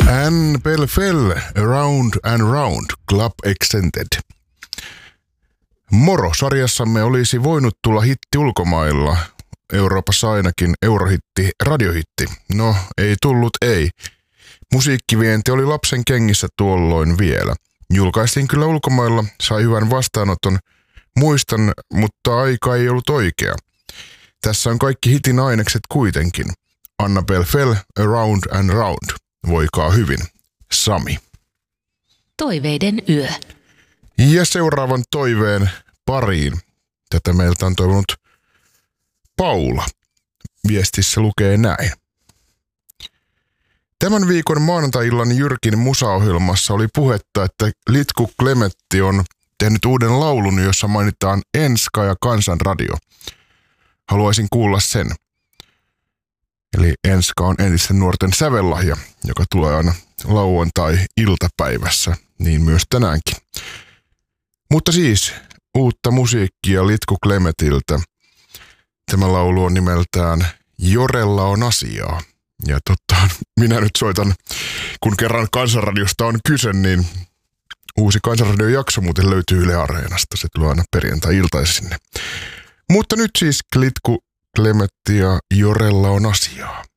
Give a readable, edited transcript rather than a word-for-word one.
Anne Belfell, Around and Round, Club Extended. Moro, sarjassamme olisi voinut tulla hitti ulkomailla. Euroopassa ainakin eurohitti, radiohitti. No, ei tullut, ei. Musiikkivienti oli lapsen kengissä tuolloin vielä. Julkaistiin kyllä ulkomailla, sai hyvän vastaanoton. Muistan, mutta aika ei ollut oikea. Tässä on kaikki hitin ainekset kuitenkin. Anna Belfell, Around and Round. Voikaa hyvin. Sami. Toiveiden yö. Ja seuraavan toiveen pariin. Tätä meiltä on toivonut Paula. Viestissä lukee näin. Tämän viikon maanantai-illan Jyrkin musaohjelmassa oli puhetta, että Litku Klemetti on tehnyt uuden laulun, jossa mainitaan Enska ja Kansanradio. Haluaisin kuulla sen. Eli Enska on entisten nuorten sävellahja, joka tulee aina lauantai-iltapäivässä, niin myös tänäänkin. Mutta siis uutta musiikkia Litku Klemetiltä. Tämä laulu on nimeltään Jorella on asiaa. Ja minä nyt soitan, kun kerran Kansanradiosta on kyse, niin uusi Kansanradion jakso muuten löytyy Yle Areenasta. Se tulee aina perjantai-iltaisin sinne. Mutta nyt siis Litku Klemetti ja Jorella on asiaa.